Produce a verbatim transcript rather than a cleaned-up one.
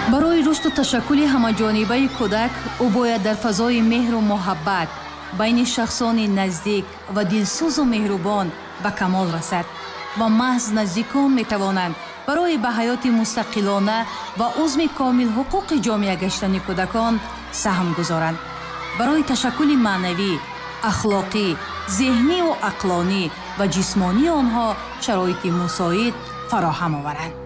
барои рушду ташаккули ҳамаҷонибаи кӯдак ӯ бояд дар фазои меҳру муҳаббат байни шахсони наздик ва дилсӯзу меҳрубон ба камол расад ва маҳз наздикон метавонанд барои ба ҳаёти мустақилона ва узми комил ҳуқуқи ҷомеа гаштани кӯдакон саҳм гузоранд. барои ташаккули маънавӣ, ахлоқӣ, зеҳниву ақлонӣ ва ҷисмонии онҳо шароити мусоид фароҳам оваранд.